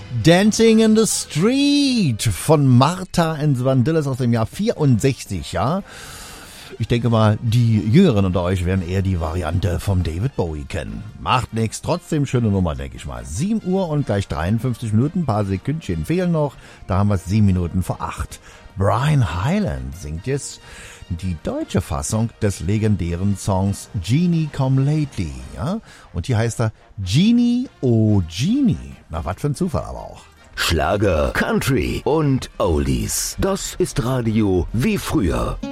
Dancing in the Street von Martha and Vandellas aus dem Jahr 64, ja. Ich denke mal, die Jüngeren unter euch werden eher die Variante vom David Bowie kennen. Macht nix, trotzdem schöne Nummer, denke ich mal. 7 Uhr und gleich 53 Minuten, ein paar Sekündchen fehlen noch. Da haben wir es 7 Minuten vor 8. Brian Hyland singt jetzt die deutsche Fassung des legendären Songs Genie Come Lately, ja? Und hier heißt er Genie, oh Genie. Na, was für ein Zufall aber auch. Schlager, Country und Oldies. Das ist Radio wie früher.